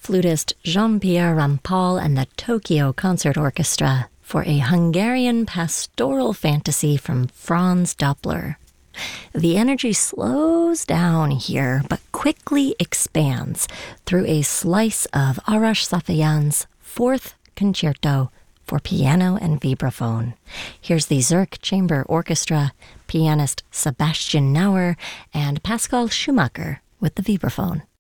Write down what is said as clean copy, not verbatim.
flutist Jean-Pierre Rampal and the Tokyo Concert Orchestra for a Hungarian pastoral fantasy from Franz Doppler. The energy slows down here, but quickly expands through a slice of Arash Safyan's Fourth Concerto for piano and vibraphone. Here's the Zurich Chamber Orchestra, pianist Sebastian Nauer, and Pascal Schumacher with the vibraphone.